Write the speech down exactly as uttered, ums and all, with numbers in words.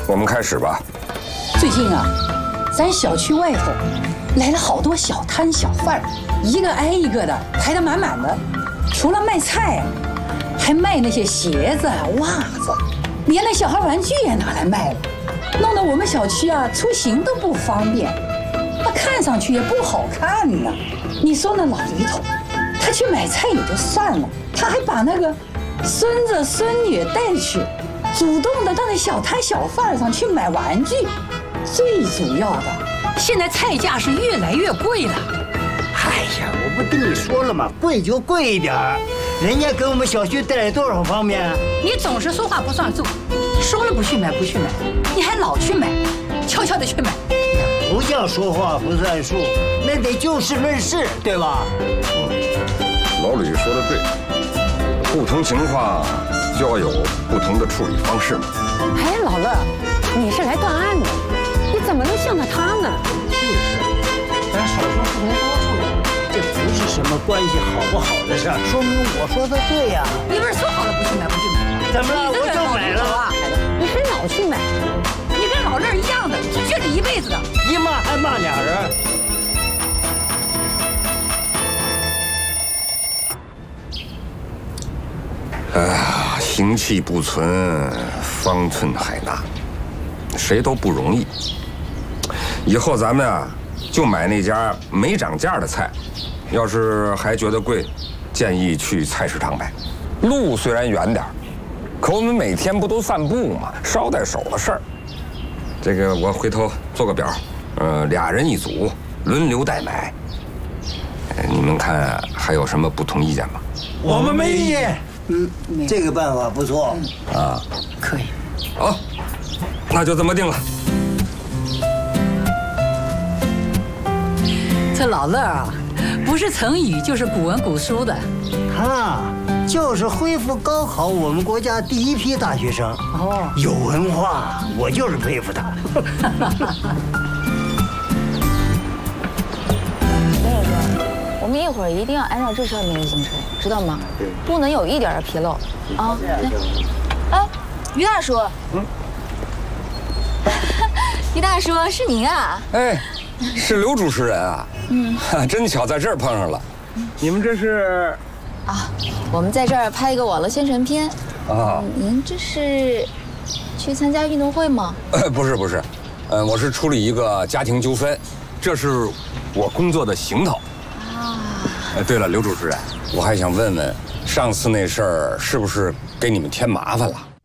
我们开始吧。 最近啊，咱小区外头来了好多小摊小贩，一个挨一个的排得满满的。除了卖菜，还卖那些鞋子、袜子，连那小孩玩具也拿来卖了，弄得我们小区啊出行都不方便，那看上去也不好看呢。你说那老李头，他去买菜也就算了，他还把那个孙子孙女带去，主动的到那小摊小贩上去买玩具。最主要的，现在菜价是越来越贵了。 哎呀，我不跟你说了吗？贵就贵一点儿，人家给我们小区带来多少方便啊！ 你总是说话不算数，说了不去买不去买，你还老去买，悄悄的去买。 不叫说话不算数，那得就事论事，对吧？ 老李说的对，不同情况就要有不同的处理方式嘛。 哎，老乐，你是来断案的，你怎么能向着他呢？ 就是，咱少说不同多数，这不是什么关系好不好的事儿，说明我说的对呀。 你不是说好了不去买不去买？ 怎么了？我就买了。 你还老去买， 你跟老乐一样的，倔着一辈子的。 一骂还骂俩人。 哎呀，行气不存，方寸海纳，谁都不容易。以后咱们啊，就买那家没涨价的菜，要是还觉得贵，建议去菜市场买。路虽然远点儿，可我们每天不都散步吗？捎带手的事儿。这个我回头做个表，呃，俩人一组，轮流代买。你们看还有什么不同意见吗？ 我们没意见。嗯，这个办法不错。 啊， 可以。 好，那就这么定了。 这老乐啊，不是成语就是古文古书的。 他就是恢复高考我们国家第一批大学生。哦，有文化，我就是佩服他。 我们一会儿一定要按照这上面的行程，知道吗？对，不能有一点的纰漏啊！哎，于大叔，嗯，于大叔是您啊？ 哎，是刘主持人啊。嗯，真巧，在这儿碰上了。你们这是？ 啊，我们在这儿拍一个网络宣传片。啊，您这是去参加运动会吗？ 呃，不是不是，呃，我是处理一个家庭纠纷，这是我工作的行头。哎，对了，刘主持人，我还想问问，上次那事儿是不是给你们添麻烦了？